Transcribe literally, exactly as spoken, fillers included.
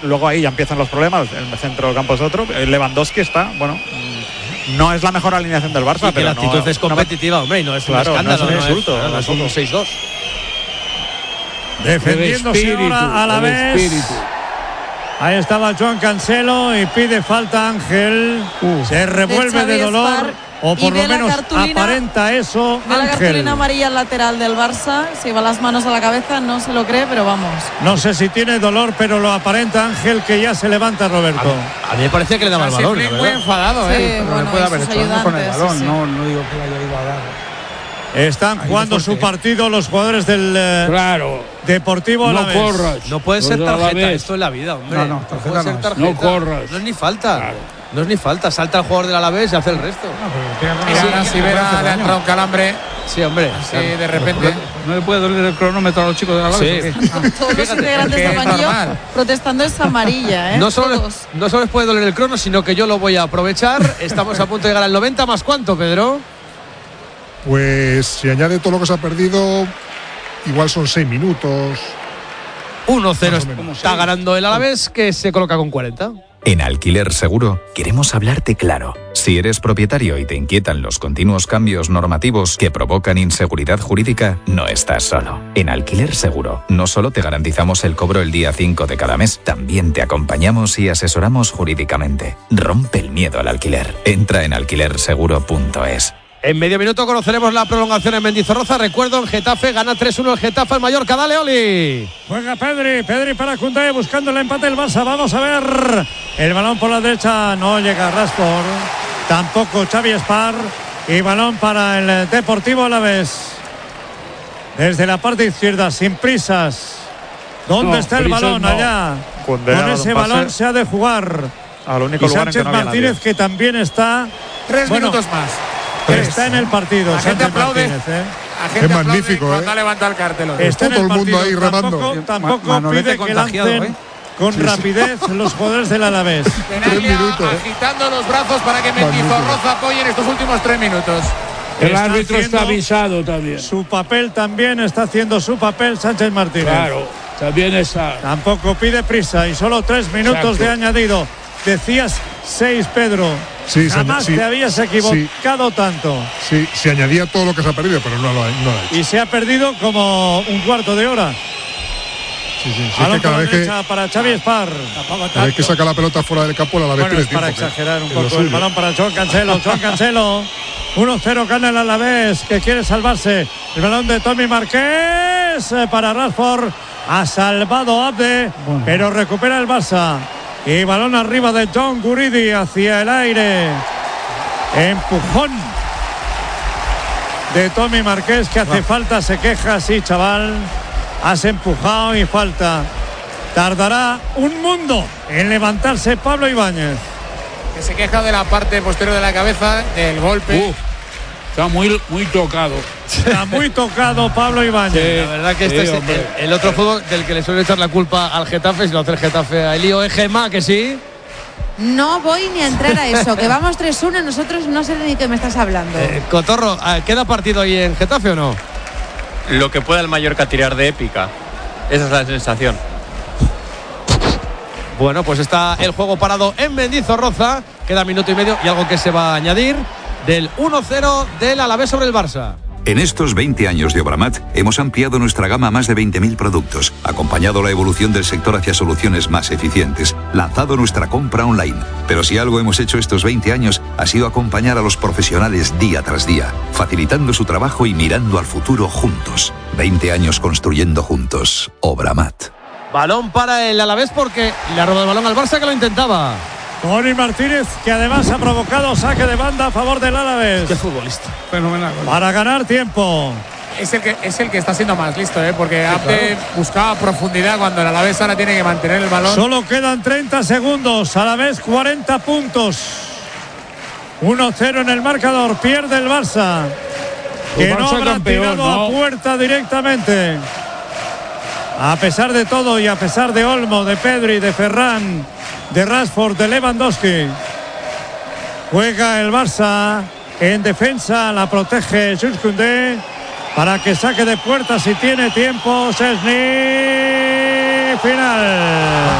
luego ahí ya empiezan los problemas, el centro del campo es otro. Lewandowski está, bueno, no es la mejor alineación del Barça, y pero la actitud no, es competitiva, no, hombre, y no es claro, un escándalo, no es un no insulto, es, no es un seis dos. Defendiéndose ahora a la vez. Ahí estaba Joan Cancelo y pide falta Ángel. Uh, se revuelve de, de dolor. Spar, o por lo menos aparenta eso. De la cartulina amarilla al lateral del Barça. Se lleva las manos a la cabeza, no se lo cree, pero vamos. No sé si tiene dolor, pero lo aparenta Ángel, que ya se levanta Roberto. A, a mí me parecía que le daba el balón. Sí, muy enfadado, sí, ¿eh? Bueno, no puede haber hecho algo con el balón. Sí. No, no digo que le haya ido a dar. Están ahí jugando su partido los jugadores del eh, claro. Deportivo No Alavés. corras. No puede ser tarjeta, esto es la vida, hombre. No, no, tarjeta no puede ser tarjeta. No corras. No es ni falta. Claro. No es ni falta. Salta el jugador del Alavés y hace el resto. No, Mira, ahora si Vera le ha entrado un calambre. Sí, hombre. Sí, claro. De repente. No le puede doler el cronómetro a los chicos de la sí. Todos los integrantes del banquillo protestando esta amarilla, ¿eh? No solo, les, no solo les puede doler el crono, sino que yo lo voy a aprovechar. Estamos a punto de llegar al noventa, ¿más cuánto, Pedro? Pues si añade todo lo que se ha perdido, igual son seis minutos. uno cero está ganando el Alavés, que se coloca con cuarenta. En Alquiler Seguro queremos hablarte claro. Si eres propietario y te inquietan los continuos cambios normativos que provocan inseguridad jurídica, no estás solo. En Alquiler Seguro no solo te garantizamos el cobro el día cinco de cada mes, también te acompañamos y asesoramos jurídicamente. Rompe el miedo al alquiler. Entra en alquiler seguro punto es. En medio minuto conoceremos la prolongación en Mendizorroza. Recuerdo, en Getafe gana tres uno el Getafe al Mallorca. Dale, Oli. Juega Pedri, Pedri para Koundé buscando el empate del Barça. Vamos a ver. El balón por la derecha no llega a Rashford. Tampoco Xavi Spar. Y balón para el Deportivo Alavés. Desde la parte izquierda, sin prisas. ¿Dónde no, está el balón? No. Allá. Koundé, con ese balón se ha de jugar. Al único y lugar Sánchez en que no Martínez, que también está. Tres bueno, minutos más. Tres. Está en el partido. La gente aplaude. Martínez, ¿eh? La gente es magnífico, cuando ¿eh? ha levantado el cartel. Está todo el, el mundo ahí remando. Tampoco, tampoco pide que lancen ¿eh? con sí, rapidez sí. los jugadores del Alavés. Tres minutos. Agitando los brazos para que Mendizorroza apoye en estos últimos tres minutos. El está árbitro está avisado también. Su papel también está haciendo su papel Sánchez Martínez. Claro, también está. Tampoco pide prisa y solo tres minutos Exacto. de añadido. Decías seis, Pedro. Sí, Jamás sí, te habías equivocado sí, tanto. Sí, se añadía todo lo que se ha perdido, pero no lo ha, no lo ha hecho. Y se ha perdido como un cuarto de hora. Sí, sí, sí. Es que cada vez que, para Xavi Spar. Cada vez que saca la pelota fuera del campo, la vez bueno, es para tiempo, exagerar un poco. El balón para Joan Cancelo. Joan Cancelo. uno cero gana el Alavés, que quiere salvarse. El balón de Tommy Marqués para Rashford. Ha salvado Abde, bueno. pero recupera el Barça. Y balón arriba de John Guridi hacia el aire. Empujón de Tommy Marqués, que hace falta, se queja, sí, chaval. Has empujado y falta. Tardará un mundo en levantarse Pablo Ibáñez. Que se queja de la parte posterior de la cabeza, del golpe. Uf, está muy, muy tocado. Está muy tocado Pablo Ibáñez. Sí, la verdad que este sí, es el, el otro fútbol del que le suele echar la culpa al Getafe, si lo hace el Getafe a Elío. ¿Es Gemma, que sí? No voy ni a entrar a eso, que vamos tres uno, nosotros no sé de ni qué me estás hablando. Eh, Cotorro, ¿queda partido ahí en Getafe o no? Lo que pueda el Mallorca tirar de épica. Esa es la sensación. Bueno, pues está el juego parado en Mendizorroza. Queda minuto y medio y algo que se va a añadir del uno cero del Alavés sobre el Barça. En estos veinte años de Obramat hemos ampliado nuestra gama a más de veinte mil productos, acompañado la evolución del sector hacia soluciones más eficientes, lanzado nuestra compra online. Pero si algo hemos hecho estos veinte años ha sido acompañar a los profesionales día tras día, facilitando su trabajo y mirando al futuro juntos. veinte años construyendo juntos. Obramat. Balón para el Alavés porque le ha robado el balón al Barça, que lo intentaba. Tony Martínez, que además ha provocado saque de banda a favor del Alavés. Qué futbolista. Fenomenal. Para ganar tiempo. Es el que, es el que está siendo más listo, ¿eh? Porque sí, Abde claro. buscaba profundidad cuando el Alavés ahora tiene que mantener el balón. Solo quedan treinta segundos. Alavés cuarenta puntos. uno cero en el marcador. Pierde el Barça. Que el Barça no habrá campeón, tirado ¿no? a puerta directamente. A pesar de todo y a pesar de Olmo, de Pedri, de Ferran, de Rashford, de Lewandowski. Juega el Barça en defensa, la protege Jules Koundé para que saque de puerta si tiene tiempo. Szczęsny, final.